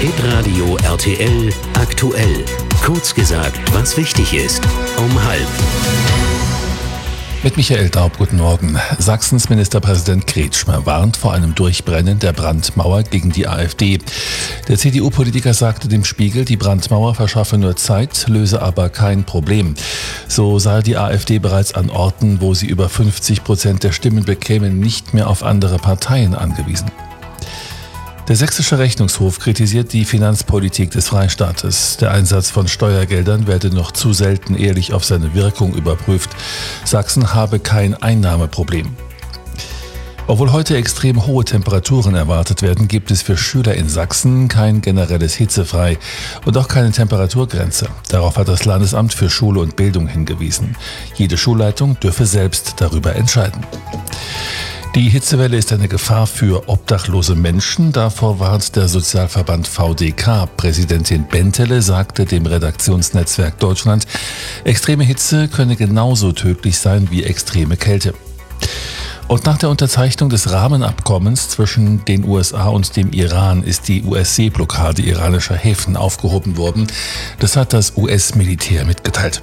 Hitradio RTL aktuell. Kurz gesagt, was wichtig ist. Um 12:30. Mit Michael Daub, guten Morgen. Sachsens Ministerpräsident Kretschmer warnt vor einem Durchbrennen der Brandmauer gegen die AfD. Der CDU-Politiker sagte dem Spiegel, die Brandmauer verschaffe nur Zeit, löse aber kein Problem. So sei die AfD bereits an Orten, wo sie über 50% der Stimmen bekäme, nicht mehr auf andere Parteien angewiesen. Der Sächsische Rechnungshof kritisiert die Finanzpolitik des Freistaates. Der Einsatz von Steuergeldern werde noch zu selten ehrlich auf seine Wirkung überprüft. Sachsen habe kein Einnahmeproblem. Obwohl heute extrem hohe Temperaturen erwartet werden, gibt es für Schüler in Sachsen kein generelles Hitzefrei und auch keine Temperaturgrenze. Darauf hat das Landesamt für Schule und Bildung hingewiesen. Jede Schulleitung dürfe selbst darüber entscheiden. Die Hitzewelle ist eine Gefahr für obdachlose Menschen. Davor warnt der Sozialverband VDK. Präsidentin Bentele sagte dem Redaktionsnetzwerk Deutschland, extreme Hitze könne genauso tödlich sein wie extreme Kälte. Und nach der Unterzeichnung des Rahmenabkommens zwischen den USA und dem Iran ist die US-Seeblockade iranischer Häfen aufgehoben worden. Das hat das US-Militär mitgeteilt.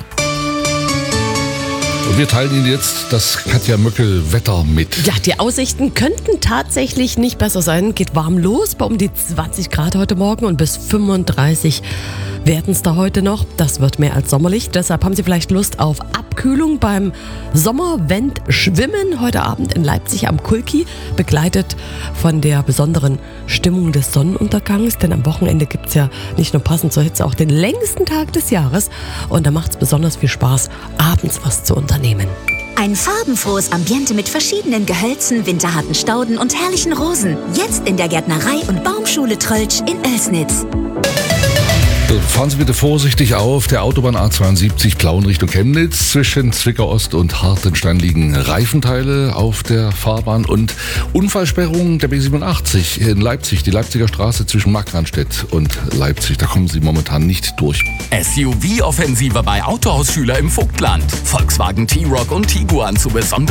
Und wir teilen Ihnen jetzt das Katja-Möckel-Wetter mit. Ja, die Aussichten könnten tatsächlich nicht besser sein. Geht warm los bei um die 20 Grad heute Morgen und bis 35 werden es da heute noch. Das wird mehr als sommerlich. Deshalb haben Sie vielleicht Lust auf Abkühlung beim Sommerwend-Schwimmen heute Abend in Leipzig am Kulki, begleitet von der besonderen Stimmung des Sonnenuntergangs. Denn am Wochenende gibt es ja nicht nur passend zur Hitze auch den längsten Tag des Jahres. Und da macht es besonders viel Spaß, abends was zu unternehmen. Ein farbenfrohes Ambiente mit verschiedenen Gehölzen, winterharten Stauden und herrlichen Rosen. Jetzt in der Gärtnerei- und Baumschule Tröltsch in Oelsnitz. Fahren Sie bitte vorsichtig auf der Autobahn A72 Plauen Richtung Chemnitz. Zwischen Zwickau Ost und Hartenstein liegen Reifenteile auf der Fahrbahn und Unfallsperrung der B87 in Leipzig, die Leipziger Straße zwischen Markranstädt und Leipzig. Da kommen Sie momentan nicht durch. SUV-Offensive bei Autohausschüler im Vogtland. Volkswagen T-Roc und Tiguan zu besonderen